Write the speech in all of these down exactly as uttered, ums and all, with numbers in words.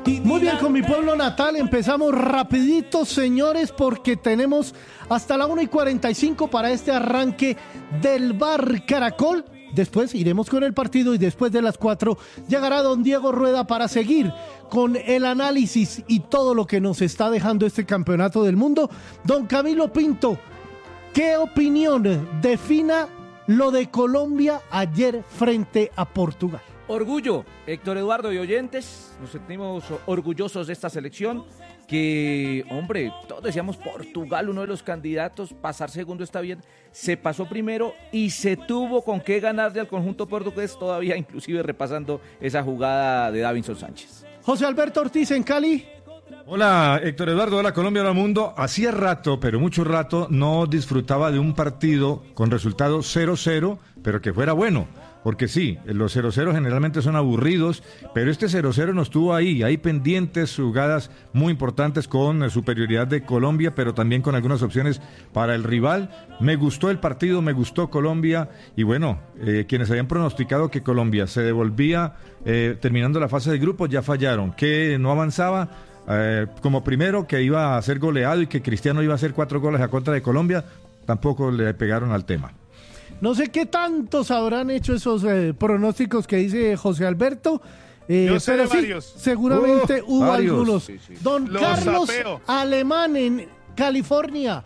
Muy bien, con mi pueblo natal empezamos rapidito, señores, porque tenemos hasta la una y cuarenta y cinco para este arranque del Bar Caracol. Después iremos con el partido y después de las cuatro llegará don Diego Rueda para seguir con el análisis y todo lo que nos está dejando este campeonato del mundo. Don Camilo Pinto, ¿qué opinión defina lo de Colombia ayer frente a Portugal? Orgullo, Héctor Eduardo y oyentes, nos sentimos orgullosos de esta selección que, hombre, todos decíamos Portugal, uno de los candidatos, pasar segundo está bien, se pasó primero y se tuvo con qué ganarle al conjunto portugués, todavía inclusive repasando esa jugada de Davinson Sánchez. José Alberto Ortiz en Cali. Hola Héctor Eduardo, hola Colombia, hola mundo. Hacía rato, pero mucho rato, no disfrutaba de un partido con resultado cero cero, pero que fuera bueno. Porque sí, los cero cero generalmente son aburridos, pero este cero cero nos tuvo ahí, ahí pendientes, jugadas muy importantes con superioridad de Colombia, pero también con algunas opciones para el rival. Me gustó el partido, me gustó Colombia, y bueno, eh, quienes habían pronosticado que Colombia se devolvía eh, terminando la fase de grupos ya fallaron, que no avanzaba eh, como primero, que iba a ser goleado y que Cristiano iba a hacer cuatro goles a contra de Colombia, tampoco le pegaron al tema. No sé qué tantos habrán hecho esos eh, pronósticos que dice José Alberto, eh, Yo sé pero de sí, varios. seguramente Uh, hubo varios. algunos. Sí, sí. Don Los Carlos sapeo. Alemán en California.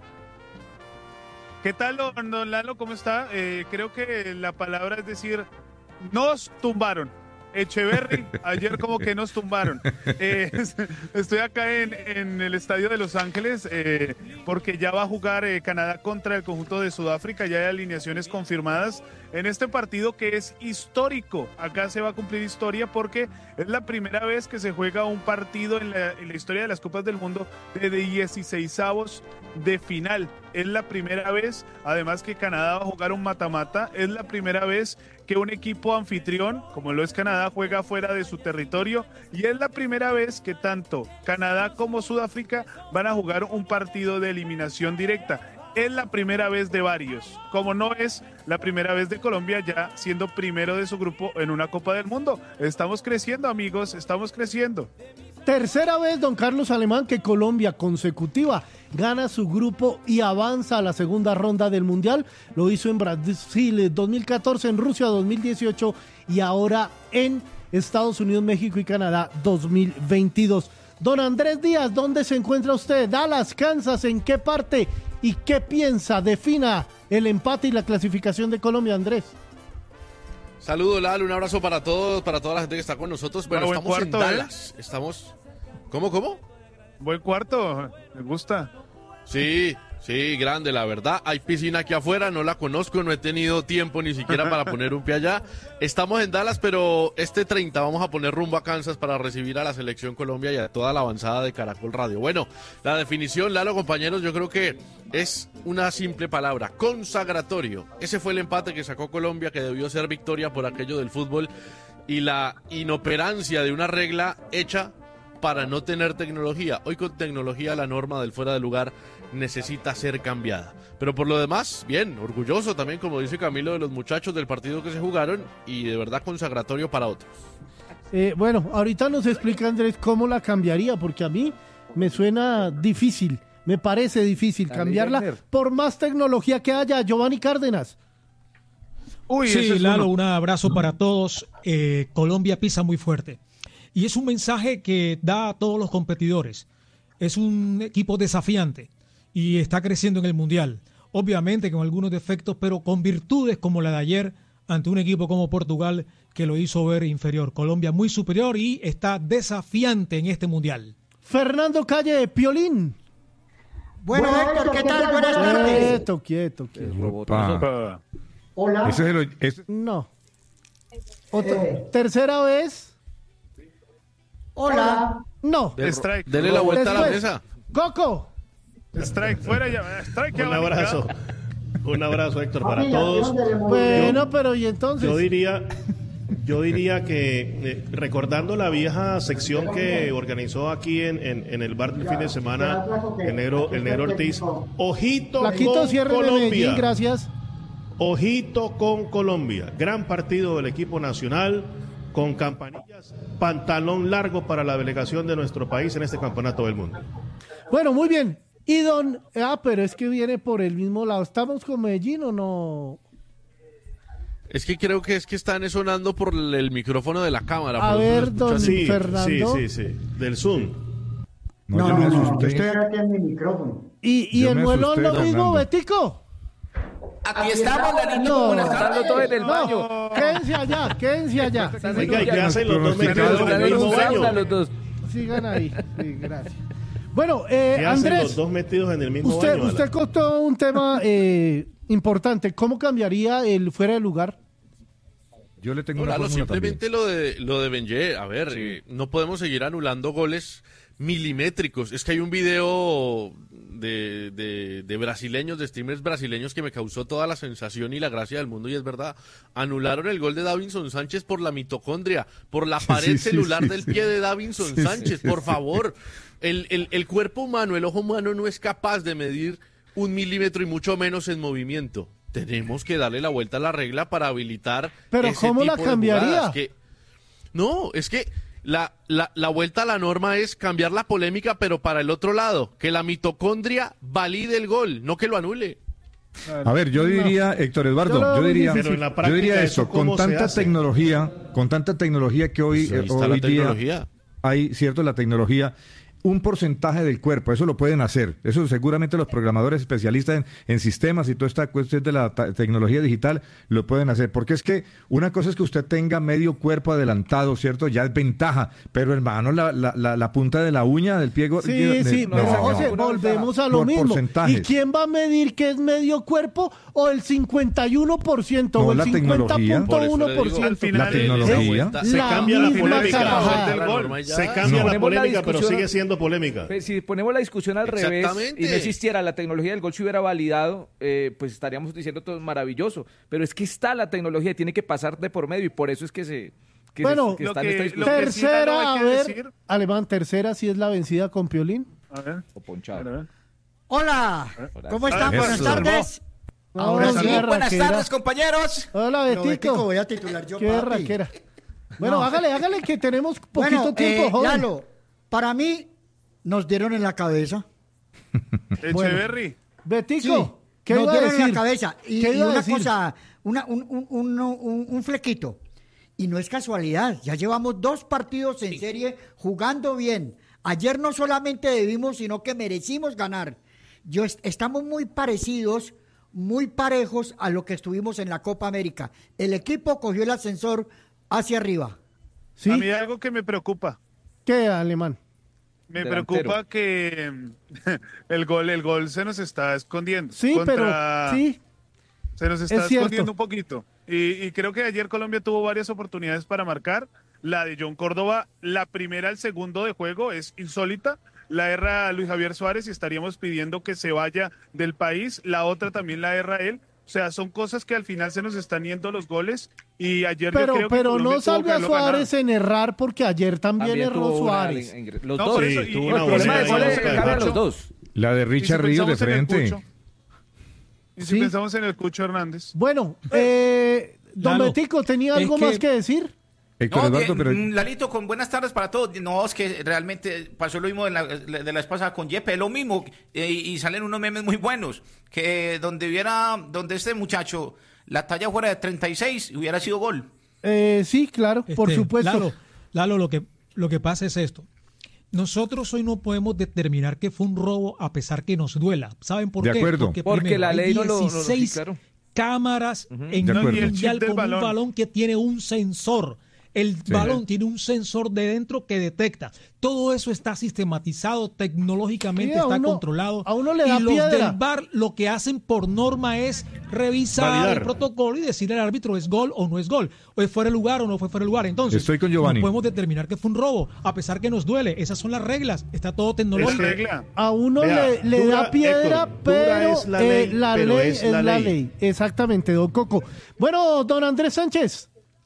¿Qué tal, don, don Lalo? ¿Cómo está? Eh, creo que la palabra es decir, nos tumbaron. Echeverry, ayer como que nos tumbaron. Eh, estoy acá en, en el estadio de Los Ángeles eh, porque ya va a jugar eh, Canadá contra el conjunto de Sudáfrica, ya hay alineaciones confirmadas en este partido que es histórico. Acá se va a cumplir historia porque es la primera vez que se juega un partido en la, en la historia de las Copas del Mundo de dieciseisavos de final. Es la primera vez, además que Canadá va a jugar un mata-mata, es la primera vez que un equipo anfitrión, como lo es Canadá, juega fuera de su territorio, y es la primera vez que tanto Canadá como Sudáfrica van a jugar un partido de eliminación directa. Es la primera vez de varios, como no es la primera vez de Colombia ya siendo primero de su grupo en una Copa del Mundo. Estamos creciendo, amigos, estamos creciendo. Tercera vez, don Carlos Alemán, que Colombia consecutiva gana su grupo y avanza a la segunda ronda del Mundial. Lo hizo en Brasil dos mil catorce, en Rusia dos mil dieciocho y ahora en Estados Unidos, México y Canadá dos mil veintidós. Don Andrés Díaz, ¿dónde se encuentra usted? Dallas, Kansas, ¿en qué parte? ¿Y qué piensa? Defina el empate y la clasificación de Colombia, Andrés. Saludos, Lalo, un abrazo para todos, para toda la gente que está con nosotros. Bueno, Bueno, estamos buen en cuarto, Dallas, ¿eh? Estamos... ¿Cómo, cómo? Buen cuarto, me gusta. Sí, sí, grande, la verdad. Hay piscina aquí afuera, no la conozco, no he tenido tiempo ni siquiera para poner un pie allá. Estamos en Dallas, pero este treinta vamos a poner rumbo a Kansas para recibir a la Selección Colombia y a toda la avanzada de Caracol Radio. Bueno, la definición, Lalo, compañeros, yo creo que es una simple palabra, consagratorio. Ese fue el empate que sacó Colombia, que debió ser victoria por aquello del fútbol y la inoperancia de una regla hecha para no tener tecnología. Hoy con tecnología la norma del fuera de lugar necesita ser cambiada. Pero por lo demás, bien, orgulloso también, como dice Camilo, de los muchachos del partido que se jugaron y de verdad consagratorio para otros. Eh, bueno, ahorita nos explica Andrés cómo la cambiaría, porque a mí me suena difícil, me parece difícil Dale, cambiarla Werner. por más tecnología que haya. Giovanni Cárdenas. Uy, Sí, ese es Lalo, uno. un abrazo para todos. Eh, Colombia pisa muy fuerte. Y es un mensaje que da a todos los competidores. Es un equipo desafiante y está creciendo en el Mundial. Obviamente con algunos defectos, pero con virtudes como la de ayer ante un equipo como Portugal que lo hizo ver inferior. Colombia muy superior y está desafiante en este Mundial. Fernando Calle, Piolín. Bueno, Héctor, ¿qué tal? Buenas tardes. Quieto, quieto, quieto. Opa. Ah, Hola. Ese es el, ese- No. Otra- Eh. Tercera vez. Hola. No. Del- Strike. Dele la vuelta a la Después. mesa. Coco. Strike, fuera ya. Strike, Un abrazo. Un abrazo, Héctor, para Amiga, todos. ¿dónde le muevo? Bueno, pero y entonces. Yo diría, yo diría que eh, recordando la vieja sección que organizó aquí en, en, en el bar del fin de semana el negro, el negro Ortiz, ojito Plaquito, con cierre de Medellín, Colombia, gracias. ojito con Colombia, gran partido del equipo nacional, con campanillas, pantalón largo para la delegación de nuestro país en este campeonato del mundo. Bueno, muy bien. Y don, ah, pero es que viene por el mismo lado. ¿Estamos con Medellín o no? Es que creo que es que están sonando por el micrófono de la cámara. A ver, don sí, Fernando. Sí, sí, sí, del Zoom. No, yo no, me no, asusté. estoy aquí en mi micrófono. ¿Y, y Yo el me muelón asusté, lo mismo, Fernando. Betico? Aquí estamos, Lalito. No, Buenas Estando tardes. todo en el No, baño. quédense allá, quédense allá. Oiga, ¿y qué hacen los dos metidos en Están el en mismo un sauna baño? los dos. Sigan ahí. Sí, gracias. Bueno, eh, ¿Qué hacen Andrés, los dos metidos en el mismo usted, baño? usted Alan? costó un tema eh, importante. ¿Cómo cambiaría el fuera de lugar? Yo le tengo No, una Lalo, fórmula simplemente lo de lo de Benje, a ver, eh, no podemos seguir anulando goles milimétricos. Es que hay un video de, de, de brasileños, de streamers brasileños que me causó toda la sensación y la gracia del mundo, y es verdad, anularon el gol de Davinson Sánchez por la mitocondria, por la pared Sí, sí, celular sí, del sí. pie de Davinson Sí, Sánchez, sí, por sí. favor. El, el, el cuerpo humano, el ojo humano no es capaz de medir un milímetro y mucho menos en movimiento. Tenemos que darle la vuelta a la regla para habilitar. Pero ese ¿cómo la tipo de cambiaría? jugadas que- No, es que la, la, la vuelta a la norma es cambiar la polémica, pero para el otro lado, que la mitocondria valide el gol, no que lo anule. A ver, yo diría, Héctor Eduardo, Yo lo yo veo diría, Pero en la yo práctica, diría ¿eso esto, con cómo se tanta hace? tecnología, con tanta tecnología que hoy, Pues ahí eh, está la hoy día tecnología. hay, cierto, la tecnología, un porcentaje del cuerpo, eso lo pueden hacer, eso seguramente los programadores especialistas en, en sistemas y toda esta cuestión de la ta- tecnología digital lo pueden hacer, porque es que una cosa es que usted tenga medio cuerpo adelantado, ¿cierto? Ya es ventaja, pero hermano, la, la, la, la punta de la uña del pie... go- Sí, de- sí, no, pero no, José, no. volvemos a lo Por mismo. porcentajes. ¿Y quién va a medir que es medio cuerpo o el cincuenta y uno por ciento No, o el la cincuenta tecnología. punto uno por Por eso le digo, Al ciento? final La es- tecnología. es- Se La cambia la misma polémica. carajada. del gol. norma ya. Se cambia No. la Ponemos la polémica, pero discusión- sigue siendo polémica. Pues, si ponemos la discusión al revés Exactamente. y no existiera la tecnología del gol, si hubiera validado, eh, pues estaríamos diciendo todo es maravilloso. Pero es que está la tecnología, tiene que pasar de por medio y por eso es que se que Bueno, se- que lo está en que- esta lo discusión. que sí, Lalo, Tercera, hay a que ver, decir- Alemán, tercera, si es la vencida con Piolín. A ver, O ponchado. a ver. Hola, ¿cómo están? Eso. Buenas tardes. Ahora Ahora sí, sí, Buenas raquera. tardes, compañeros. Hola, Pero, Betico, Betico. voy a titular yo, Qué papi. raquera. Bueno, No. hágale, hágale que tenemos poquito Bueno, tiempo, eh, joven. Lalo, para mí nos dieron en la cabeza. Echeverry. Betico, ¿qué nos iba a dieron decir? en la cabeza. Y, ¿Qué y iba a una decir? cosa, una, un, un, un, un- un flequito. Y no es casualidad, ya llevamos dos partidos en serie jugando bien. Ayer no solamente debimos, sino que merecimos ganar. Yo est- estamos muy parecidos, muy parejos a lo que estuvimos en la Copa América. El equipo cogió el ascensor hacia arriba. ¿Sí? A mí hay algo que me preocupa. ¿Qué, Alemán? Me Delantero. preocupa que mm, el gol, el gol se nos está escondiendo. Sí, Contra- pero sí. Se nos está Es cierto. escondiendo un poquito. Y, y creo que ayer Colombia tuvo varias oportunidades para marcar. La de John Córdoba, la primera al segundo de juego, es insólita. La erra Luis Javier Suárez y estaríamos pidiendo que se vaya del país. La otra también la erra él. O sea, son cosas que al final se nos están yendo los goles. Y ayer yo Pero, creo que pero Colombia no tuvo salve que a haberlo Suárez ganado. en errar porque ayer también, También erró tuvo una- Suárez. en- Los No, dos. por eso, Sí, y- tuvo y una el buena problema idea de goles de se Oscar cabe a Nacho. los dos. La de Y si Richard Ríos de pensamos en el frente. Cucho, y si Sí. pensamos en el Cucho Hernández. Bueno, eh, don Lalo, Betico, ¿tenía es algo que- más que decir? Héctor No, Eduardo, bien, pero... mm, Lalito, con buenas tardes para todos. No, es que realmente pasó lo mismo de la, de la vez pasada con Yepe, lo mismo, eh, y salen unos memes muy buenos, que donde hubiera, donde este muchacho, la talla fuera de treinta y seis, hubiera sido gol. Eh, sí, claro, por Este, supuesto. Lalo, Lalo, lo que, lo que pasa es esto. Nosotros hoy no podemos determinar que fue un robo a pesar que nos duela. ¿Saben por De qué? acuerdo. Porque la hay ley no lo- no lo- sí, dieciséis claro. cámaras en De un acuerdo. Y el mundial chip del con balón. un balón que tiene un sensor. El balón tiene un sensor de dentro que detecta. Todo eso está sistematizado, tecnológicamente Sí, a está uno- controlado. a uno le da y los piedra. del V A R lo que hacen por norma es revisar Validar. el protocolo y decirle al árbitro es gol o no es gol, o es fuera de lugar o no fue fuera de lugar. Entonces, Estoy con Giovanni. no podemos determinar que fue un robo, a pesar que nos duele. Esas son las reglas, está todo Es tecnológico. regla. A uno Vea, le, le dura, da piedra, Héctor, dura pero es la eh, ley, la pero ley es es la la ley. ley. Exactamente, don Coco. Bueno, don Andrés Sánchez.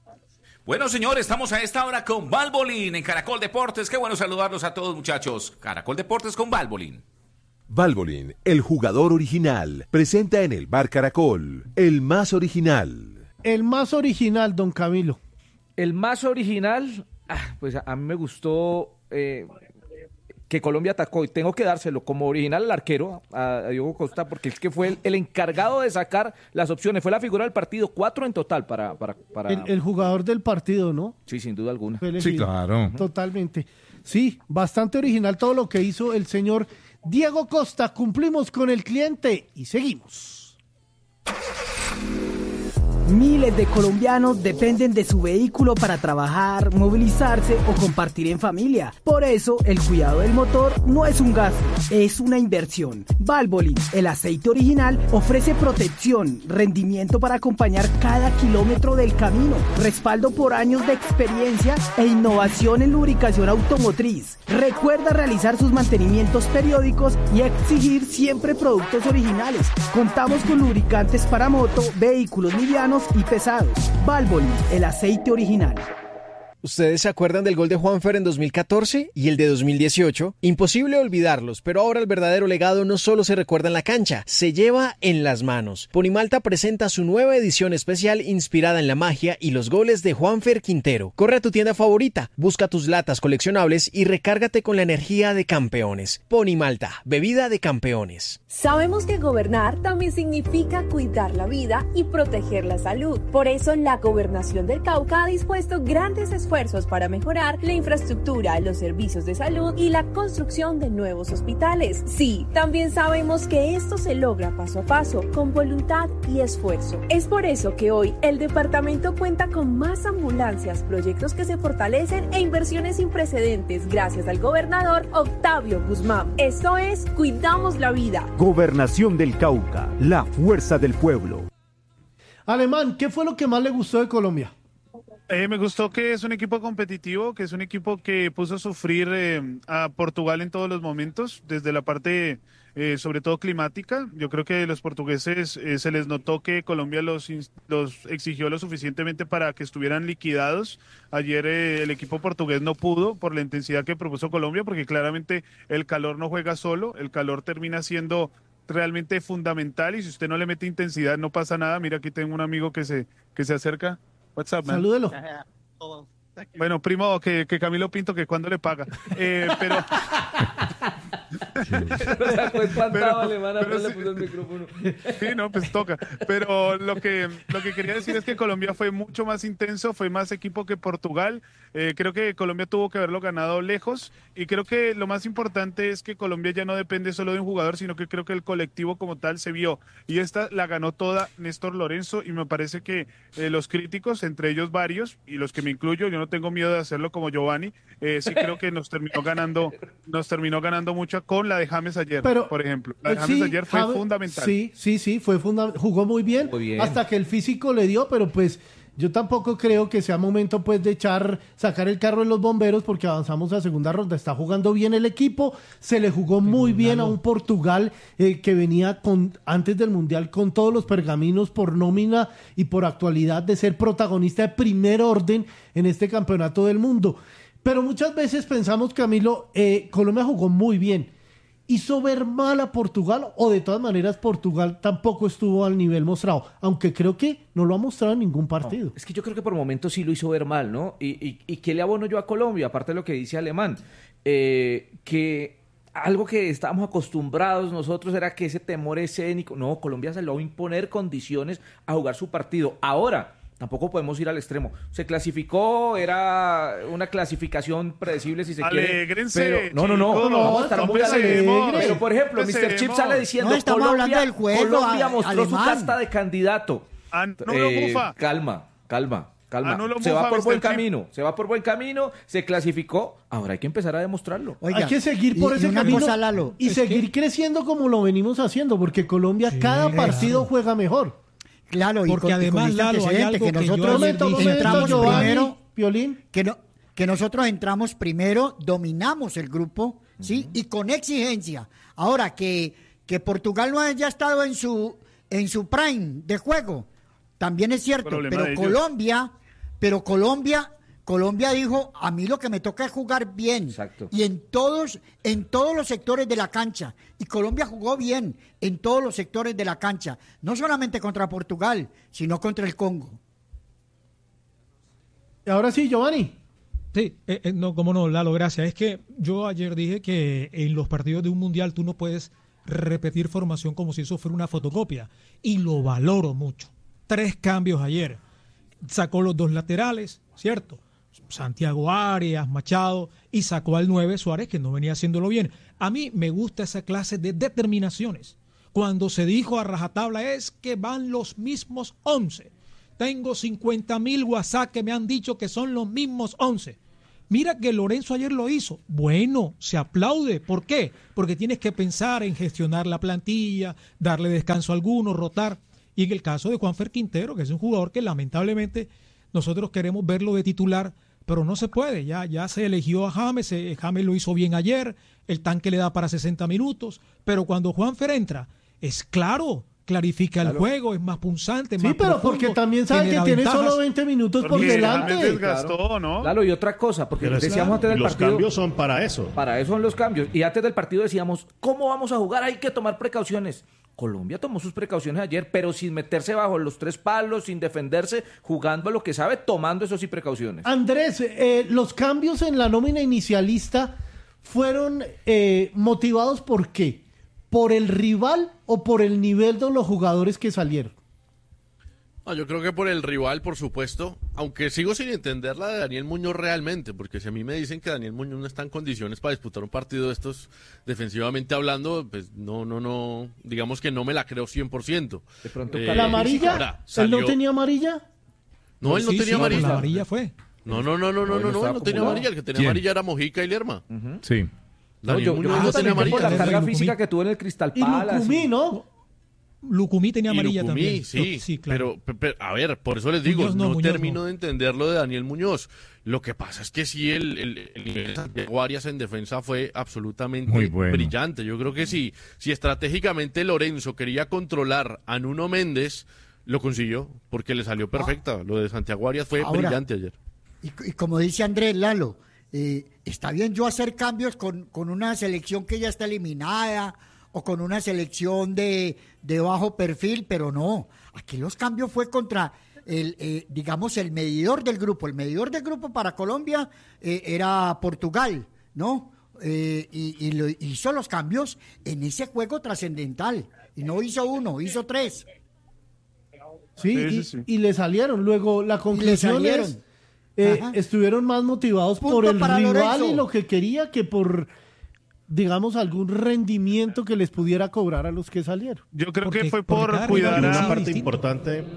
Bueno, señores, estamos a esta hora con Valvolín en Caracol Deportes. Qué bueno saludarlos a todos, muchachos. Caracol Deportes con Valvolín. Valvoline, el jugador original, presenta en el Bar Caracol, el más original. El más original, don Camilo. El más original, ah, pues a, a mí me gustó eh, que Colombia atacó, y tengo que dárselo como original al arquero, a, a Diogo Costa, porque es que fue el, el encargado de sacar las opciones, fue la figura del partido, cuatro en total para... para, para... El, el jugador del partido, ¿no? Sí, sin duda alguna. Sí, claro. Totalmente. Sí, bastante original todo lo que hizo el señor Diego Costa. Cumplimos con el cliente y seguimos. Miles de colombianos dependen de su vehículo para trabajar, movilizarse o compartir en familia. Por eso, el cuidado del motor no es un gasto, es una inversión. Valvoline, el aceite original, ofrece protección, rendimiento para acompañar cada kilómetro del camino, respaldo por años de experiencia e innovación en lubricación automotriz. Recuerda realizar sus mantenimientos periódicos y exigir siempre productos originales. Contamos con lubricantes para moto, vehículos livianos y pesados. Valvoline, el aceite original. ¿Ustedes se acuerdan del gol de Juanfer en dos mil catorce y el de dos mil dieciocho? Imposible olvidarlos, pero ahora el verdadero legado no solo se recuerda en la cancha, se lleva en las manos. Ponimalta presenta su nueva edición especial inspirada en la magia y los goles de Juanfer Quintero. Corre a tu tienda favorita, busca tus latas coleccionables y recárgate con la energía de campeones. Ponimalta, bebida de campeones. Sabemos que gobernar también significa cuidar la vida y proteger la salud. Por eso la Gobernación del Cauca ha dispuesto grandes esfuerzos para mejorar la infraestructura, los servicios de salud y la construcción de nuevos hospitales. Sí, también sabemos que esto se logra paso a paso, con voluntad y esfuerzo. Es por eso que hoy el departamento cuenta con más ambulancias, proyectos que se fortalecen e inversiones sin precedentes gracias al gobernador Octavio Guzmán. Esto es Cuidamos la Vida. Gobernación del Cauca, la fuerza del pueblo. Alemán, ¿qué fue lo que más le gustó de Colombia? Eh, me gustó que es un equipo competitivo, que es un equipo que puso a sufrir eh, a Portugal en todos los momentos, desde la parte eh, sobre todo climática. Yo creo que los portugueses eh, se les notó que Colombia los, los exigió lo suficientemente para que estuvieran liquidados. Ayer eh, el equipo portugués no pudo por la intensidad que propuso Colombia, porque claramente el calor no juega solo, el calor termina siendo realmente fundamental y si usted no le mete intensidad no pasa nada. Mira, aquí tengo un amigo que se, que se acerca. What's up, man? Salúdelo. Bueno, primo, que, que Camilo Pinto, que cuando le paga. Eh, pero... Sacó espantado Alemán, pero le puso el micrófono. Sí, no, pues toca. Pero lo que, lo que quería decir es que Colombia fue mucho más intenso, fue más equipo que Portugal. Eh, creo que Colombia tuvo que haberlo ganado lejos y creo que lo más importante es que Colombia ya no depende solo de un jugador, sino que creo que el colectivo como tal se vio. Y esta la ganó toda Néstor Lorenzo y me parece que eh, los críticos, entre ellos varios, y los que me incluyo, yo no tengo miedo de hacerlo como Giovanni, eh, sí creo que nos terminó ganando, nos terminó ganando mucho con la de James ayer, Pero, por ejemplo. La de James sí, ayer fue James, fundamental. Sí, sí, sí, fue funda- jugó muy bien, Muy bien, hasta que el físico le dio, pero pues yo tampoco creo que sea momento pues de echar, sacar el carro de los bomberos porque avanzamos a segunda ronda. Está jugando bien el equipo, se le jugó muy bien a un Portugal eh, que venía con antes del Mundial con todos los pergaminos por nómina y por actualidad de ser protagonista de primer orden en este campeonato del mundo. Pero muchas veces pensamos, Camilo, eh, Colombia jugó muy bien. ¿Hizo ver mal a Portugal o de todas maneras Portugal tampoco estuvo al nivel mostrado? Aunque creo que no lo ha mostrado en ningún partido. No, es que yo creo que por momentos sí lo hizo ver mal, ¿no? ¿Y, y, y qué le abono yo a Colombia? Aparte de lo que dice Alemán, eh, que algo que estábamos acostumbrados nosotros era que ese temor escénico. No, Colombia se lo va a imponer condiciones a jugar su partido. Ahora, tampoco podemos ir al extremo. Se clasificó, era una clasificación predecible si se Alégrense, quiere. Pero, no, no, no, chicos, no, vamos a estar muy empecemos, alegres. Pero, por ejemplo, empecemos. mister Chip sale diciendo No, estamos Colombia, hablando del juego, Colombia a- mostró Alemán. su casta de candidato. Anulo, Eh, Mufa. calma, calma. Calma, Anulo, se Mufa, va por mister buen Chip. camino, se va por buen camino, se clasificó, ahora hay que empezar a demostrarlo. Oiga, Hay que seguir por y- y ese una camino cosa, Lalo, y es seguir creciendo como lo venimos haciendo, porque Colombia cada partido juega mejor. Claro, y Porque con, y además, con este Lalo, hay antecedente, algo que que yo nosotros ayer Momento, dije, momento, entramos Giovanni, primero, Piolín. que, no, que nosotros entramos primero, dominamos el grupo, ¿sí? Y con exigencia. Ahora, que, que Portugal no haya estado en su, en su prime de juego, también es cierto, Problema pero de ellos. Colombia, pero Colombia... Colombia dijo, a mí lo que me toca es jugar bien. Exacto. Y en todos, en todos los sectores de la cancha. Y Colombia jugó bien en todos los sectores de la cancha. No solamente contra Portugal, sino contra el Congo. Ahora sí, Giovanni. Sí, eh, eh, no, cómo no, Lalo, gracias. Es que yo ayer dije que en los partidos de un mundial tú no puedes repetir formación como si eso fuera una fotocopia. Y lo valoro mucho. Tres cambios ayer. Sacó los dos laterales, ¿cierto? Santiago Arias, Machado, y sacó al nueve Suárez, que no venía haciéndolo bien. A mí me gusta esa clase de determinaciones. Cuando se dijo a rajatabla es que van los mismos once. Tengo cincuenta mil WhatsApp que me han dicho que son los mismos once. Mira que Lorenzo ayer lo hizo. Bueno, se aplaude. ¿Por qué? Porque tienes que pensar en gestionar la plantilla, darle descanso a algunos, rotar. Y en el caso de Juanfer Quintero, que es un jugador que lamentablemente nosotros queremos verlo de titular, pero no se puede. Ya, ya se eligió a James, eh, James lo hizo bien ayer, el tanque le da para sesenta minutos, pero cuando Juanfer entra, es claro, clarifica el claro. juego, es más punzante, sí, más pero profundo, porque también sabe que tiene ventajas. solo veinte minutos porque por delante. James desgastó, claro. ¿no? Claro, y otra cosa, porque pero decíamos claro, antes del los partido... Los cambios son para eso. Para eso son los cambios. Y antes del partido decíamos, ¿cómo vamos a jugar? Hay que tomar precauciones. Colombia tomó sus precauciones ayer, pero sin meterse bajo los tres palos, sin defenderse, jugando a lo que sabe, tomando eso sí precauciones. Andrés, eh, los cambios en la nómina inicialista fueron eh, motivados ¿por qué? ¿Por el rival o por el nivel de los jugadores que salieron? No, yo creo que por el rival, por supuesto, aunque sigo sin entender la de Daniel Muñoz realmente, porque si a mí me dicen que Daniel Muñoz no está en condiciones para disputar un partido de estos, defensivamente hablando, pues no, no, no, digamos que no me la creo cien por ciento. De pronto, eh, ¿la amarilla? ahora, salió... ¿Él no tenía amarilla? No, no él no sí, tenía sí, amarilla. La amarilla fue. No, no, no, no, no, no, no, él no tenía amarilla, el que tenía ¿Quién? amarilla era Mojica y Lerma. Uh-huh. Sí. Daniel no, yo, Muñoz yo no tenía amarilla. Por la carga Lucumí. física que tuvo en el Crystal Y Palace. Lucumí, ¿no? Lucumí tenía amarilla Lucumí, también. sí, sí claro. pero, pero, a ver, por eso les digo, Muñoz no, no, Muñoz termino no. de entender lo de Daniel Muñoz. Lo que pasa es que sí, el, el, el nivel de Santiago Arias en defensa fue absolutamente Muy bueno. brillante. Yo creo que sí, si estratégicamente Lorenzo quería controlar a Nuno Méndez, lo consiguió, porque le salió perfecta. Lo de Santiago Arias fue Ahora, brillante ayer. Y, y como dice Andrés, Lalo, eh, está bien yo hacer cambios con, con una selección que ya está eliminada o con una selección de, de bajo perfil, pero no, aquí los cambios fue contra el, eh, digamos, el medidor del grupo. El medidor del grupo para Colombia eh, era Portugal, ¿no? Eh, y, y lo, hizo los cambios en ese juego trascendental, y no hizo uno, hizo tres. Sí, Sí, y, sí, sí. y le salieron. Luego la conclusión salieron. es, eh, Ajá. estuvieron más motivados Punto por el para rival Lorenzo. y lo que quería que por, digamos, algún rendimiento que les pudiera cobrar a los que salieron. Yo creo Porque- que fue porque por cada cuidar rival Una sí, a... parte distinto. importante.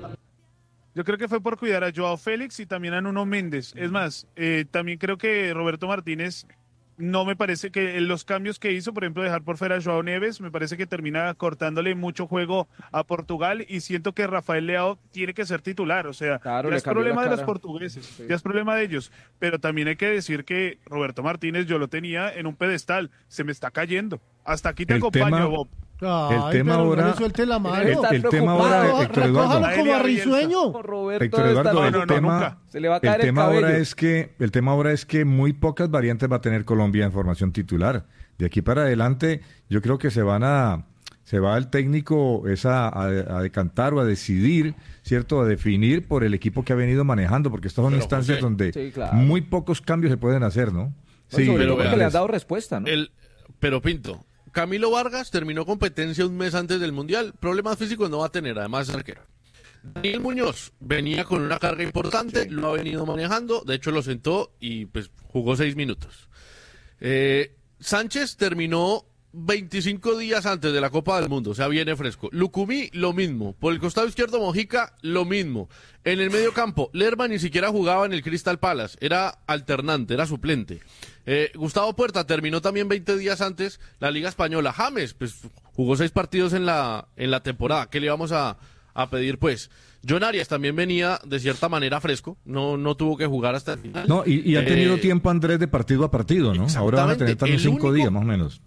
Yo creo que fue por cuidar a Joao Félix y también a Nuno Méndez. Es más, eh, también creo que Roberto Martínez no me parece que los cambios que hizo, por ejemplo, dejar por fuera a Joao Neves, me parece que termina cortándole mucho juego a Portugal y siento que Rafael Leao tiene que ser titular. O sea, Claro, ya le es cambió problema la de los cara. portugueses, Sí. ya es problema de ellos. Pero también hay que decir que Roberto Martínez yo lo tenía en un pedestal, se me está cayendo. Hasta aquí te El acompaño, tema- Bob. Ay, El tema pero no ahora- le suelte la mano. El, Está el tema preocupado. ahora, Recoja- Héctor Eduardo. recójalo como a Aérea risueño. Roberto Héctor debe estar- Eduardo, No, el no, no, tema, nunca. Se le va a caer el el tema cabello. ahora es que el tema ahora es que muy pocas variantes va a tener Colombia en formación titular. De aquí para adelante, yo creo que se van a se va el técnico es a, a, a decantar o a decidir, cierto, a definir por el equipo que ha venido manejando, porque estas son Pero, instancias José, donde sí, claro. muy pocos cambios se pueden hacer, ¿no? Sí, sobre pero todo porque vean, le han es- dado respuesta, ¿no? El, pero Pinto, Camilo Vargas terminó competencia un mes antes del Mundial. Problemas físicos no va a tener, además es arquero. Daniel Muñoz venía con una carga importante, lo ha venido manejando, de hecho lo sentó y pues jugó seis minutos. Eh, Sánchez terminó veinticinco días antes de la Copa del Mundo, o sea, viene fresco. Lucumí, lo mismo. Por el costado izquierdo, Mojica, lo mismo. En el medio campo, Lerma ni siquiera jugaba en el Crystal Palace, era alternante, era suplente. Eh, Gustavo Puerta terminó también veinte días antes la Liga Española. James, pues jugó seis partidos en la, en la temporada. ¿Qué le íbamos a, a pedir, pues? John Arias también venía de cierta manera fresco, no, no tuvo que jugar hasta el final. No, y, y ha tenido Eh, tiempo Andrés de partido a partido, ¿no? Ahora van a tener exactamente. también El cinco único- días, más o menos.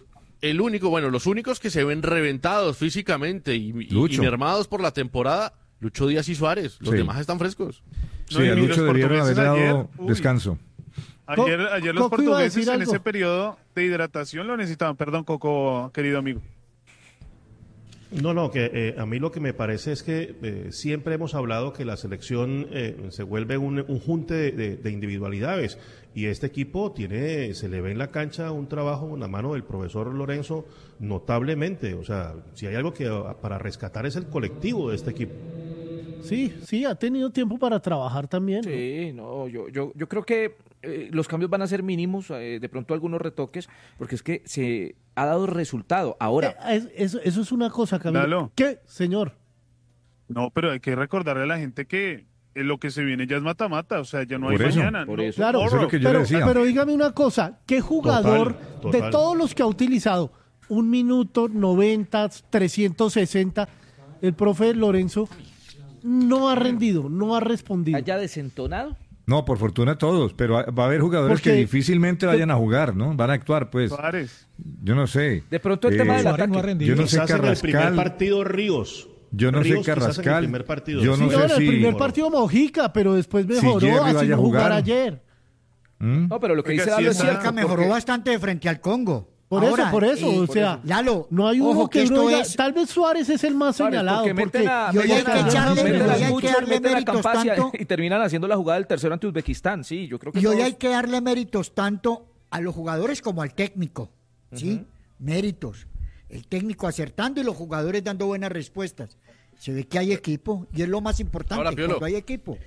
El único, bueno, los únicos que se ven reventados físicamente y, y- Lucho. y mermados por la temporada, Lucho Díaz y Suárez. Los Sí. demás están frescos. Sí, No, y a los Lucho debieron portugueses haber dado ayer, uy. descanso. Ayer, Co- ayer los Coco iba a portugueses decir en algo. ese periodo de hidratación lo necesitaban. Perdón, Coco, querido amigo. No, no, que eh, a mí lo que me parece es que eh, siempre hemos hablado que la selección eh, se vuelve un, un junte de, de, de individualidades y este equipo tiene, se le ve en la cancha un trabajo en la mano del profesor Lorenzo notablemente, o sea, si hay algo que para rescatar es el colectivo de este equipo. Sí, sí, ha tenido tiempo para trabajar también. ¿no? Sí, no, yo, yo, yo creo que eh, los cambios van a ser mínimos, eh, de pronto algunos retoques, porque es que se ha dado resultado. Ahora. Eh, es- eso, eso es una cosa, Camilo. Lalo. ¿Qué, señor? No, pero hay que recordarle a la gente que eh, lo que se viene ya es mata-mata, o sea, ya no hay Por eso, mañana. por no eso. Claro, Eso es lo que yo pero, le decía. pero dígame una cosa, ¿qué jugador Total, total. de todos los que ha utilizado un minuto, noventa, trescientos sesenta, el profe Lorenzo no ha rendido, no ha respondido? ¿Haya desentonado? No, por fortuna todos, pero va a haber jugadores Porque- que difícilmente vayan a jugar, ¿no? Van a actuar, pues. Suárez. Yo no sé. De pronto el Eh, tema del Suárez no ha ataque. rendido. Yo no sé Quizás en el primer Carrascal. partido Ríos. Yo no sé Ríos quizás en el Carrascal. primer partido. Yo Sí, no no, sé en el si- primer partido Mojica, pero después mejoró, Jerry así vaya no a jugar jugar. ayer. ¿Mm? No, pero lo que Oiga, dice sí Lalo es está- cierto. Mojica mejoró porque- bastante frente al Congo. Por Ahora, eso, por eso, eh, o sea, Lalo, no hay uno ojo que que uno esto diga, es... tal vez Suárez es el más Suárez, señalado, porque porque, meten a, y hoy hay meten que a- echarle- meten hoy a hay que Gucho, darle meten a méritos Campazzi tanto- y terminan haciendo la jugada del tercero ante Uzbekistán. Sí, yo creo que Y hoy todos- hay que darle méritos tanto a los jugadores como al técnico, ¿sí? Méritos. El técnico acertando y los jugadores dando buenas respuestas. Se ve que hay equipo y es lo más importante Ahora, Piolo. cuando hay equipo.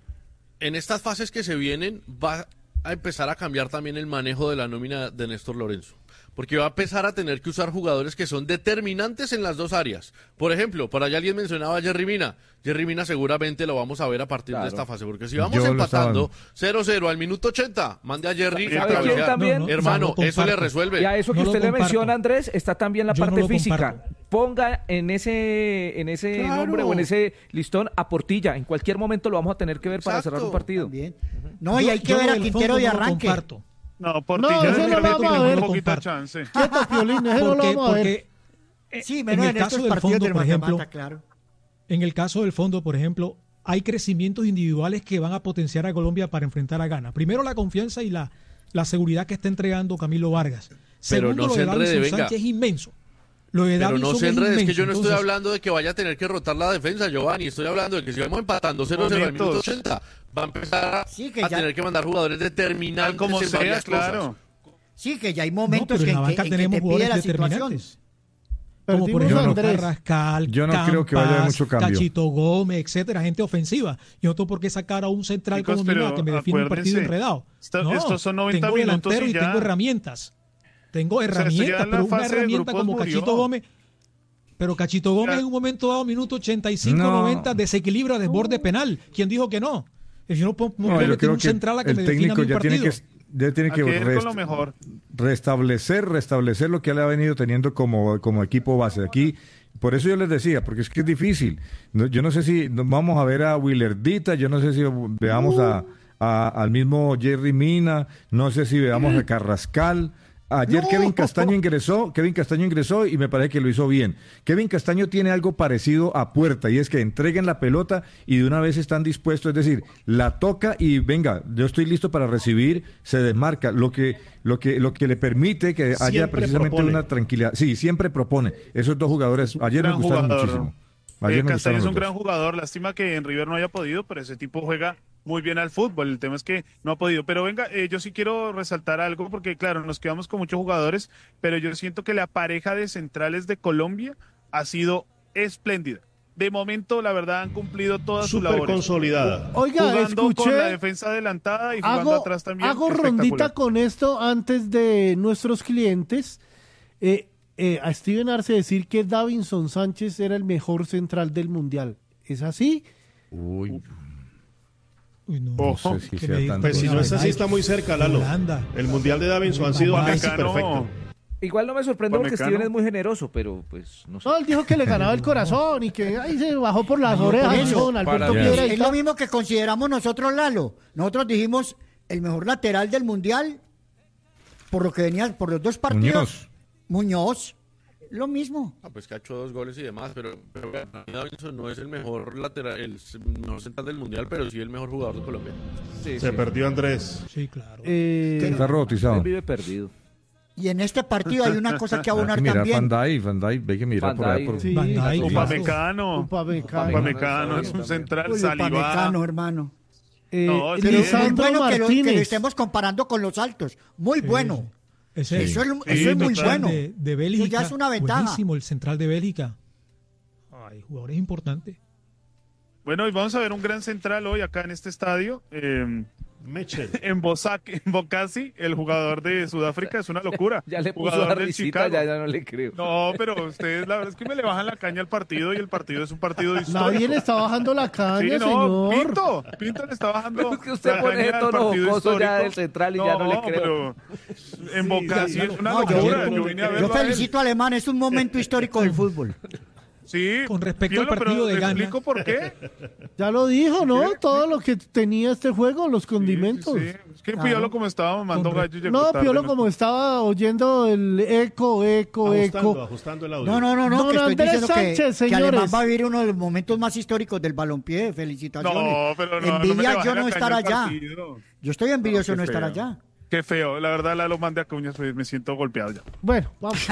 En estas fases que se vienen va a empezar a cambiar también el manejo de la nómina de Néstor Lorenzo, porque va a empezar a tener que usar jugadores que son determinantes en las dos áreas. Por ejemplo, por allá alguien mencionaba a Jerry Mina. Jerry Mina seguramente lo vamos a ver a partir Claro. de esta fase, porque si vamos Yo lo empatando cero cero al minuto ochenta, mande a Jerry ¿Sabe a quién cabecear. también? No, no, Hermano, no, no eso le comparto. resuelve. Y a eso que No lo usted le comparto. menciona, Andrés, está también la Yo no parte lo física. comparto. Ponga en ese en ese Claro. nombre o en ese listón a Portilla. En cualquier momento lo vamos a tener que ver para Exacto. cerrar un partido. También. No, y Yo- hay que yo ver lo a del Quintero fondo de no lo arranque. comparto. No, por No, ti ya ese le no lo permito vamos a muy ver. poquita Comparto. chance. quieto, Piolín, ese no lo Porque, vamos a ver. porque eh, Sí, en menos el en, caso estos del partidos fondo, del por ejemplo, mata-mata, claro. en el caso del fondo, por ejemplo, hay crecimientos individuales que van a potenciar a Colombia para enfrentar a Ghana. Primero, la confianza y la, la seguridad que está entregando Camilo Vargas. Pero Segundo, no lo se de enrede, Davinson venga. Sánchez es inmenso. Lo de Pero Davinson no se enrede, es que inmenso. yo no estoy Entonces, hablando de que vaya a tener que rotar la defensa, Giovanni. Estoy hablando de que si vamos empatando cero cero al minuto Momentos. ochenta, va a empezar a, Sí, que a ya- tener que mandar jugadores determinantes Como en sea, varias claro. cosas. Sí, que ya hay no, momentos pero que, en la en que- banca en que tenemos te pide jugadores la situación. determinantes. Como por Perdimos a ejemplo Andrés. Carrascal, Yo no creo que vaya a haber Campas, mucho cambio. Cachito Gómez, etcétera, gente ofensiva. Yo no tengo por qué sacar a un central Chicos, como Mina pero que me define un partido acuérdense, enredado. esto- no, estos son noventa tengo minutos delantero y y ya. tengo herramientas. Tengo sea, esto ya herramientas, en la pero una fase de herramienta grupos como murió. Cachito Gómez. Pero Cachito Gómez Ya. en un momento dado, minuto ochenta y cinco, No. noventa, desequilibra, desborde penal. ¿Quién dijo que no? Yo no puedo, no No, puedo yo meter creo un que central a que el me defina técnico mi ya tiene partido. que ya tiene que Hay que ir con rest- lo mejor. restablecer, restablecer lo que él ha venido teniendo como, como equipo base. Aquí, por eso yo les decía, porque es que es difícil. No- yo no sé si no- vamos a ver a Willardita, yo no sé si veamos a, a- al mismo Jerry Mina, no sé si veamos a Carrascal. Ayer No. Kevin Castaño ingresó, Kevin Castaño ingresó y me parece que lo hizo bien. Kevin Castaño tiene algo parecido a Puerta y es que entreguen la pelota y de una vez están dispuestos, es decir, la toca y venga, yo estoy listo para recibir, se desmarca, lo que lo que lo que le permite que haya Siempre precisamente propone. una tranquilidad. Sí, siempre propone. Esos dos jugadores ayer me Gran gustaron jugador. muchísimo. Eh, Ayer me Castaño gustaron es los un dos. gran jugador, lástima que en River no haya podido, pero ese tipo juega muy bien al fútbol, el tema es que no ha podido. Pero venga, eh, yo sí quiero resaltar algo, porque claro, nos quedamos con muchos jugadores, pero yo siento que la pareja de centrales de Colombia ha sido espléndida. De momento, la verdad, han cumplido todas sus Súper labores. consolidada. Oiga, Jugando escuché, con la defensa adelantada y jugando hago, atrás también. hago espectacular. rondita con esto antes de nuestros clientes. Eh, eh, a Steven Arce decir que Davinson Sánchez era el mejor central del Mundial. ¿Es así? Uy, Uy, no, no Ojo. sé si que sea me- tanto. Pues si no es así, está muy cerca, Lalo. Holanda. El Mundial de Davinson ha sido casi Upamecano. perfecto. Igual no me sorprende porque Upamecano. Steven es muy generoso, pero pues no sé. No, él dijo que le ganaba el corazón y que ahí se bajó por las Por orejas. eso, Don Alberto para- Piedra y Es tal. lo mismo que consideramos nosotros, Lalo. Nosotros dijimos el mejor lateral del Mundial por lo que venía, por los dos partidos. Muñoz. Muñoz. Lo mismo. Ah, pues que ha hecho dos goles y demás, pero, pero para mí Davinson no es el mejor lateral, el mejor central del mundial, pero sí el mejor jugador de Colombia. Sí, Se sí. perdió Andrés. Sí, claro. Eh, Está Él robotizado. vive perdido. Y en este partido hay una cosa que abonar hay que mirar también. Van Dijk, Van Dijk, ve que mirar por allá. Por... Sí, Van Dijk, Upamecano. Upamecano. Upamecano es un central. Uy, Saliba. Upamecano, hermano. Eh, No, es Pero que- es muy Lisandro bueno que lo, que lo Martínez. estemos comparando con los altos. Muy bueno. Ese Eso es, Sí, eso es muy total. bueno. De, de Bélgica, Eso ya es una ventaja. buenísimo el central de Bélgica. Ay, jugadores importantes. Bueno, y vamos a ver un gran central hoy acá en este estadio. Eh, Mitchell. en Bosaki, en Bokasi, el jugador de Sudáfrica, es una locura. Ya le puso Jugador la del risita, Chicago. ya, ya no le creo. No, pero ustedes la verdad es que me le bajan la caña al partido y el partido es un partido histórico. Nadie le está bajando la caña, Sí, no, señor. Pinto, Pinto le está bajando. Es que usted la pone caña el al tono partido jocoso ya histórico. del central y ya no le creo. Pero en Bokasi es una No, yo- locura. yo, Yo, vine a yo verlo a él. felicito a Alemán, es un momento histórico del fútbol. Sí, Con respecto al Piolo, partido pero de Ghana. explico por qué. Ya lo dijo, ¿no? Sí. Todo lo que tenía este juego, los condimentos. Sí, sí. Es que Claro. Piolo, como estaba mamando Con re- gallo, llegó No, tarde, Piolo, ¿no? como estaba oyendo el eco, eco, Ajustando, eco. ajustando el audio. No, no, no, no, Don que estoy Andrés diciendo que- Sánchez, que, Alemán señores. va a vivir uno de los momentos más históricos del balompié. Felicitaciones. No, pero no, no me le Envidia bajen yo la no caña estar al allá. partido. Yo estoy envidioso de No, no qué estar feo. allá. Qué feo, la verdad, la lo mande a Cuñas, pues me siento golpeado ya. Bueno, vamos.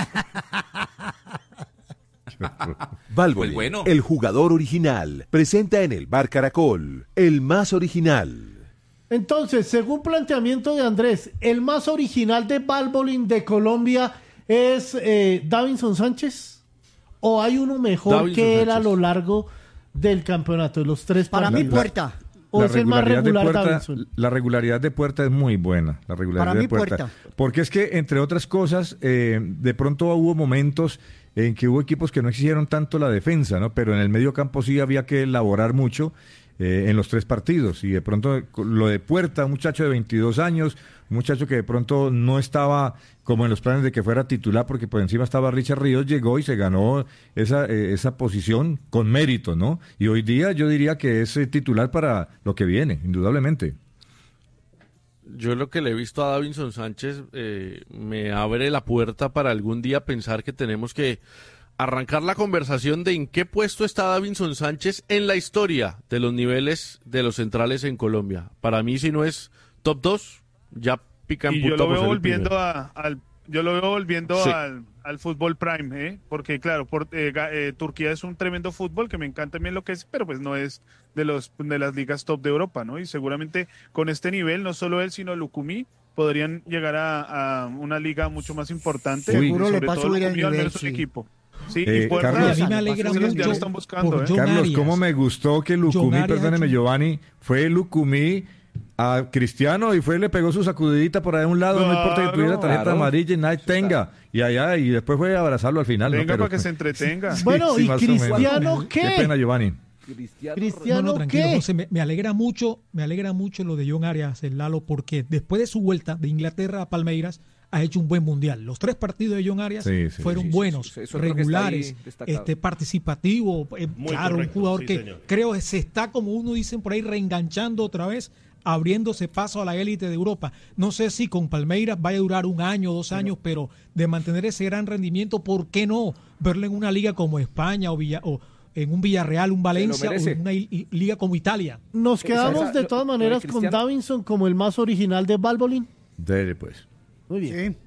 Valvoline, Pues bueno. el jugador original, presenta en el Bar Caracol, el más original. Entonces, según planteamiento de Andrés, el más original de Valvoline de Colombia es eh, Davinson Sánchez, o hay uno mejor Davinson que él a Sánchez. lo largo del campeonato, de los tres Para mí, partidos. Puerta. O La es el más regularidad de regular Puerta, Davinson. la regularidad de Puerta es muy buena. La regularidad Para mí, de Puerta. Puerta. Porque es que, entre otras cosas, eh, de pronto hubo momentos en que hubo equipos que no exigieron tanto la defensa, ¿no? Pero en el medio campo sí había que elaborar mucho eh, en los tres partidos. Y de pronto lo de Puerta, un muchacho de veintidós años, un muchacho que de pronto no estaba como en los planes de que fuera titular, porque por encima estaba Richard Ríos, llegó y se ganó esa, eh, esa posición con mérito, ¿no? Y hoy día yo diría que es eh, titular para lo que viene, indudablemente. Yo lo que le he visto a Davinson Sánchez eh, me abre la puerta para algún día pensar que tenemos que arrancar la conversación de en qué puesto está Davinson Sánchez en la historia de los niveles de los centrales en Colombia. Para mí, si no es top dos, ya pica en Y yo punta lo por veo ser el volviendo primero. a, al yo lo veo volviendo Sí. al, al fútbol prime, ¿eh? Porque claro, por, eh, ga- eh, Turquía es un tremendo fútbol que me encanta bien lo que es, pero pues no es de los de las ligas top de Europa, ¿no? Y seguramente con este nivel, no solo él, sino Lukumi podrían llegar a, a una liga mucho más importante. Uy. y Seguro le sobre va a todo subir el Lukumi, al nivel, menos un sí. equipo. Sí, Eh, y Puerta, Carlos, a mí me alegra ya lo mucho están buscando, por ¿eh? John Carlos, Arias. ¿cómo me gustó que Lucumí, John Arias perdóneme aquí. Giovanni, fue Lucumí a Cristiano y fue le pegó su sacudidita por ahí a un lado, no importa que Claro, tuviera tarjeta claro. amarilla y nadie tenga, y allá, y después fue a abrazarlo al final. ¿no? Venga Pero- para que se entretenga. Bueno, ¿y más o menos. Cristiano qué? Qué pena, Giovanni. Cristiano, No, Cristiano no, tranquilo, qué? José, me, me alegra mucho, me alegra mucho lo de John Arias, el Lalo, porque después de su vuelta de Inglaterra a Palmeiras ha hecho un buen mundial. Los tres partidos de John Arias Sí, sí, fueron sí, sí, buenos, sí, eso creo que está ahí regulares, destacado. este participativo, eh, Muy claro, correcto, un jugador sí, que señor. creo que se está, como uno dicen por ahí, reenganchando otra vez, abriéndose paso a la élite de Europa. No sé si con Palmeiras vaya a durar un año o dos años, pero de mantener ese gran rendimiento, ¿por qué no verlo en una liga como España o, Villa, o en un Villarreal, un Valencia o merece. en una i- i- liga como Italia? Nos Esa- quedamos esa- de lo- todas lo de maneras con Cristiano. Davinson como el más original de Valvoline. Dele, pues. Muy bien. Sí.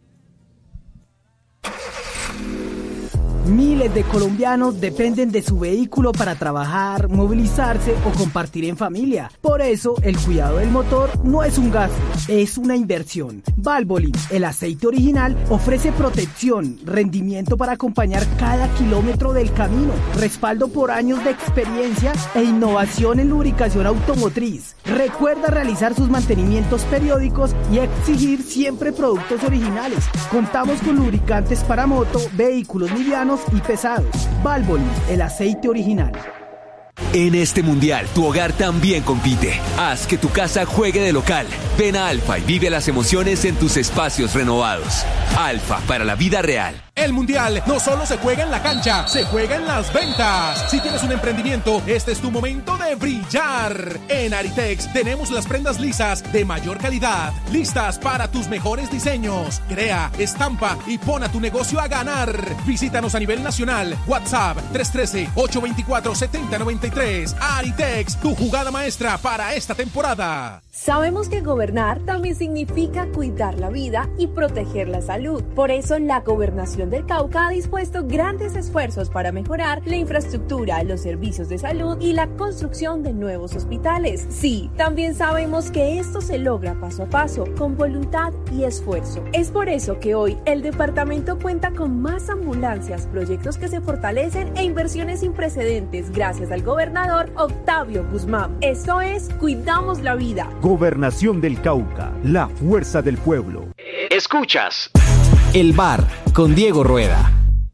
Miles de colombianos dependen de su vehículo para trabajar, movilizarse o compartir en familia. Por eso, el cuidado del motor no es un gasto, es una inversión. Valvoline, el aceite original, ofrece protección, rendimiento para acompañar cada kilómetro del camino, respaldo por años de experiencia e innovación en lubricación automotriz. Recuerda realizar sus mantenimientos periódicos y exigir siempre productos originales. Contamos con lubricantes para moto, vehículos livianos y pesados. Valvoline, el aceite original. En este mundial, tu hogar también compite. Haz que tu casa juegue de local. Ven a Alfa y vive las emociones en tus espacios renovados. Alfa, para la vida real. El Mundial no solo se juega en la cancha, se juega en las ventas. Si tienes un emprendimiento, este es tu momento de brillar. En Aritex tenemos las prendas lisas de mayor calidad, listas para tus mejores diseños. Crea, estampa y pon a tu negocio a ganar. Visítanos a nivel nacional. WhatsApp tres uno tres, ocho dos cuatro, siete cero nueve tres. Aritex, tu jugada maestra para esta temporada. Sabemos que gobernar también significa cuidar la vida y proteger la salud. Por eso, la Gobernación del Cauca ha dispuesto grandes esfuerzos para mejorar la infraestructura, los servicios de salud y la construcción de nuevos hospitales. Sí, también sabemos que esto se logra paso a paso, con voluntad y esfuerzo. Es por eso que hoy el departamento cuenta con más ambulancias, proyectos que se fortalecen e inversiones sin precedentes gracias al gobernador Octavio Guzmán. Esto es Cuidamos la Vida. Gobernación del Cauca, la fuerza del pueblo. Escuchas El Bar con Diego Rueda.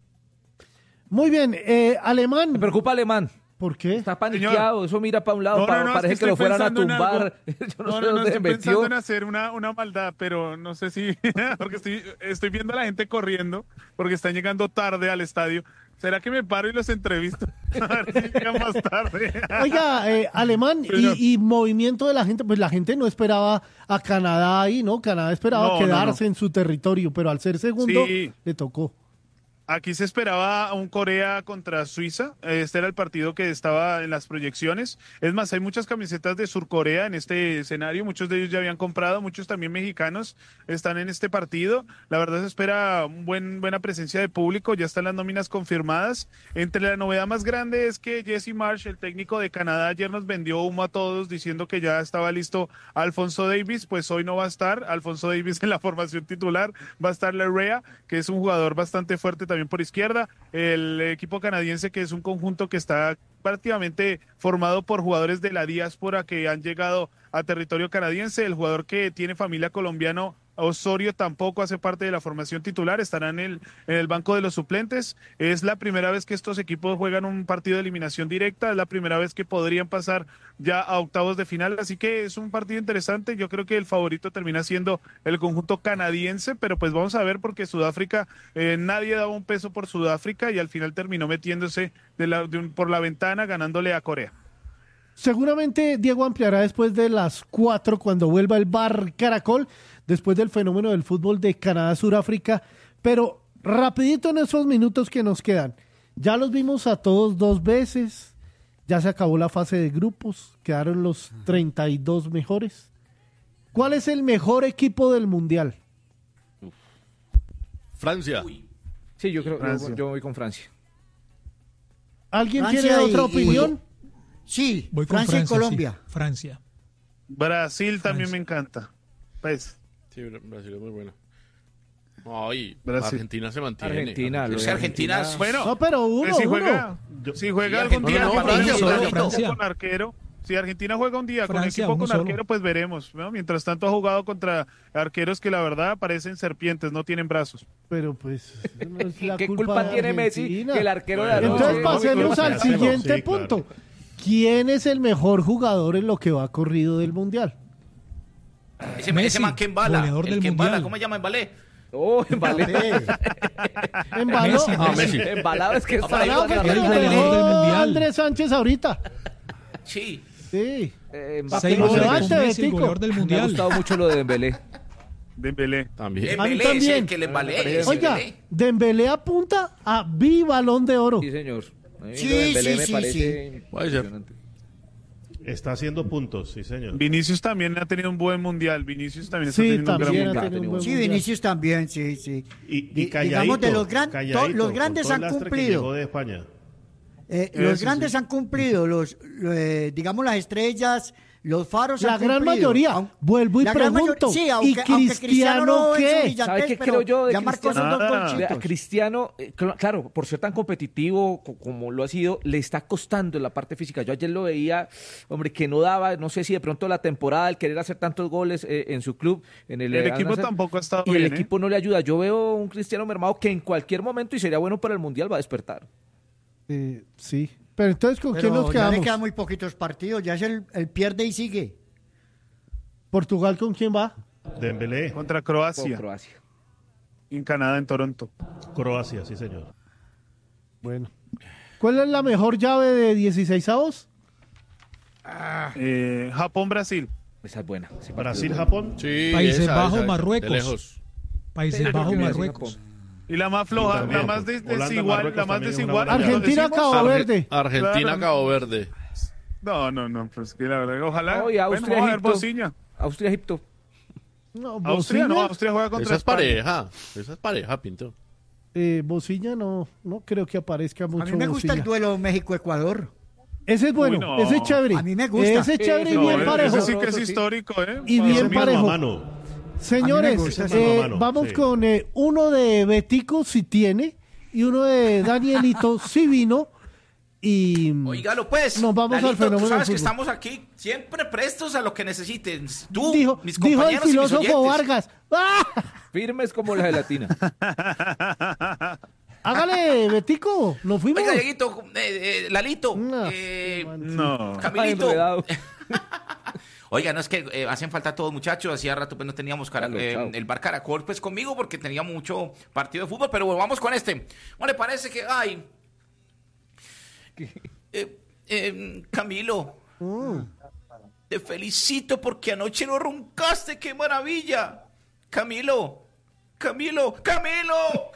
Muy bien, eh, Alemán. Me preocupa Alemán. ¿Por qué? Está paniqueado, eso mira para un lado, No, pa- no, no, parece es que, que lo estoy fueran a pensando en tumbar. algo. Yo no, No, sé no, no, dónde estoy se pensando metió. en hacer una, una maldad, pero no sé si, porque estoy, estoy viendo a la gente corriendo, porque están llegando tarde al estadio. ¿Será que me paro y los entrevisto? A ver si llegan más tarde. Oiga, eh, Alemán, Señor. y, y movimiento de la gente, pues la gente no esperaba a Canadá ahí, ¿no? Canadá esperaba No, quedarse no, no. en su territorio, pero al ser segundo, Sí. le tocó. Aquí se esperaba un Corea contra Suiza. Este era el partido que estaba en las proyecciones. Es más, hay muchas camisetas de Surcorea en este escenario. Muchos de ellos ya habían comprado, muchos también mexicanos están en este partido. La verdad se espera un buen, buena presencia de público. Ya están las nóminas confirmadas. Entre la novedad más grande es que Jesse Marsh, el técnico de Canadá, ayer nos vendió humo a todos diciendo que ya estaba listo Alfonso Davies. Pues hoy no va a estar Alfonso Davies en la formación titular. Va a estar Larrea, que es un jugador bastante fuerte también por izquierda. El equipo canadiense, que es un conjunto que está prácticamente formado por jugadores de la diáspora que han llegado a territorio canadiense. El jugador que tiene familia colombiana, Osorio, tampoco hace parte de la formación titular, estará en el, en el banco de los suplentes. Es la primera vez que estos equipos juegan un partido de eliminación directa, es la primera vez que podrían pasar ya a octavos de final, así que es un partido interesante. Yo creo que el favorito termina siendo el conjunto canadiense, pero pues vamos a ver, porque Sudáfrica, eh, nadie daba un peso por Sudáfrica y al final terminó metiéndose de la, de un, por la ventana, ganándole a Corea. Seguramente Diego ampliará después de las cuatro cuando vuelva el Bar Caracol, después del fenómeno del fútbol de Canadá-Suráfrica, pero rapidito en esos minutos que nos quedan. Ya los vimos a todos dos veces, ya se acabó la fase de grupos, quedaron los treinta y dos mejores. ¿Cuál es el mejor equipo del Mundial? Francia. Sí, yo creo Francia. yo, yo voy con Francia. ¿Alguien Francia tiene y- otra y- opinión? Sí, Voy con Francia, y Francia, Colombia. sí, Francia. Brasil también Francia. me encanta. Pues, Sí, Brasil es muy bueno. Ay, Brasil. Argentina se mantiene. Argentina, lo Es de que Argentina es- bueno, No, pero uno, eh, si uno. juega, si juega Sí, algún día Argentina, con, Francia, con Francia. equipo Francia. con arquero, si Argentina juega un día con Francia, equipo uno con solo. arquero, pues veremos, ¿no? Mientras tanto ha jugado contra arqueros que la verdad parecen serpientes, no tienen brazos. Pero pues no es la ¿Qué culpa, culpa de tiene Messi Argentina. que el arquero de Bueno, Entonces no, pasemos no, al no, siguiente sí, claro. punto. ¿Quién es el mejor jugador en lo que va corrido del Mundial? Ese, Messi, ese man que embala, goleador el del que embala, Mundial. ¿cómo se llama embalé? Oh, vale. Embaló. Messi, Ah, Messi. Messi. Embalado es que está Embalado ahí, fue oiga, que el lo goleador dejó del Mundial. Andrés Sánchez ahorita. Sí. Sí. eh, Pa' Mbappé. que lo Seis goles levante, con Messi, el Betico. goleador del Me ha Mundial. gustado mucho lo de Dembélé. Dembélé. También. A mí Embelé, ese, también. el que le embalé. Me parece- ese Oiga, Embelé. Dembélé apunta a Bibalón de Oro. Sí, señor. A mí Sí, lo de Dembélé sí, me sí, parece Puede ser. impresionante. Está haciendo puntos, sí, señor. Vinicius también ha tenido un buen mundial. Vinicius también está Sí, teniendo un gran también ha mundial. tenido un buen Sí, mundial. Vinicius también, sí, sí. Y, y Di- calladito, digamos, de los, gran- calladito, to- los con grandes todo el han lastre que cumplido. llegó de España. Eh, Eso los sí. grandes han cumplido, los, eh, digamos, las estrellas, los faros La han gran cumplido. mayoría. Aun- Vuelvo y la gran pregunto, mayoría- sí, ¿y aunque, aunque Cristiano no es qué? brillantez, ¿Sabe qué pero creo yo de ya marcó esos Cristiano? dos Ah. golcitos. Vea, Cristiano, eh, cl- claro, por ser tan competitivo co- como lo ha sido, le está costando en la parte física. Yo ayer lo veía, hombre, que no daba, no sé si de pronto la temporada, el querer hacer tantos goles eh, en su club, en el, El Al equipo Nassr, tampoco ha estado y el bien, ¿eh? equipo no le ayuda. Yo veo un Cristiano mermado que en cualquier momento, y sería bueno para el Mundial, va a despertar. Eh, sí. Pero entonces, ¿con Pero quién nos ya le quedamos? quedan muy poquitos partidos, ya es el, el pierde y sigue. ¿Portugal con quién va? Dembélé. Contra Con Croacia. Croacia. en Canadá, en Toronto. Croacia, sí, señor. Bueno. ¿Cuál es la mejor llave de dieciseisavos? Eh, Japón-Brasil. Esa es buena. Brasil-Japón. Sí, Países esa, Bajos, esa, de Marruecos. lejos. Países Sí, Bajos, porque Marruecos. Y la más floja, También, la más des- Holanda, desigual, Marruecos la más también es una desigual. buena ¿lo Argentina, decimos? Cabo Arge- Verde. Argentina, Claro. Cabo Verde. No, no, no, pues que la verdad, ojalá. No, y Bueno, Austria, vamos a ver Egipto. Bociña. Austria, Egipto. No, Austria no, Bociña, Austria juega contra Esa es España. pareja. Esa es pareja, Pinto. eh, Bociña no, no creo que aparezca mucho. A mí me gusta el Bociña. duelo México-Ecuador. Ese es bueno, Uy, no. ese es chévere. A mí me gusta. Ese es chévere y Sí, bien No, parejo. ese sí que es Sí. histórico, ¿eh? Y Wow. bien Mano a parejo. mano. Señores, gusta ese eh, mano a mano, vamos sí. con eh, uno de Betico si tiene y uno de Danielito si vino y Oígalo pues. nos vamos Lalito, al fenómeno tú sabes del que fútbol. estamos aquí siempre prestos a lo que necesiten. Tú, dijo, mis dijo el compañeros y mis filósofo oyentes. Vargas. ¡Ah! Firmes como la gelatina. Hágale, Betico, nos fuimos. Oiga, Dieguito, eh, eh, Lalito, No, eh, No. Camilito. Ay, enredado. Oiga, no es que eh, hacen falta todos muchachos, hacía rato pues no teníamos cara- Chalo, eh, chao. el bar Caracol pues conmigo porque tenía mucho partido de fútbol, pero vamos con este. ¿No le parece que, ay, eh, eh, Camilo, te felicito porque anoche no roncaste, qué maravilla. Camilo, Camilo, Camilo.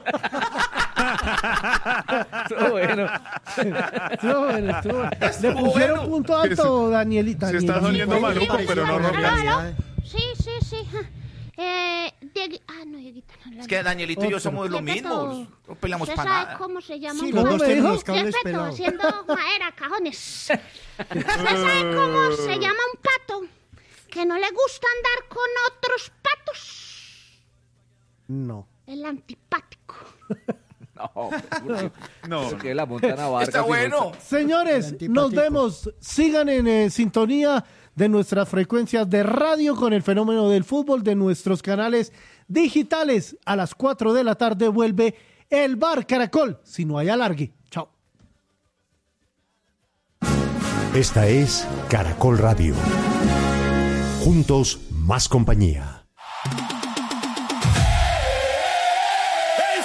Estuvo bueno. Estuvo bueno, estuvo bueno. Le Estuvo pusieron bueno. punto alto, Danielita. Se está Danielito. doliendo maluco, pero no ronca. Sí, sí, sí. Eh, Diegui- ah, no, Dieguita, no. Es que Danielito y yo Otro. somos lo Siempre mismo, todo. no peleamos ¿Usted para sabe nada. cómo se llama Sí, un los ¿Cómo dos me tienen dijo? los cables Siempre todo pelados. haciendo madera, cajones. ¿Usted sabe cómo se llama un pato que no le gusta andar con otros patos? No. El antipático. No, porque, No. porque la Montana Vargas. Está y no bueno. Señores, antipático. nos vemos. Sigan en eh, sintonía de nuestras frecuencias de radio con el fenómeno del fútbol, de nuestros canales digitales. A las cuatro de la tarde vuelve el Bar Caracol. Si no hay alargue. Chao. Esta es Caracol Radio. Juntos, más compañía.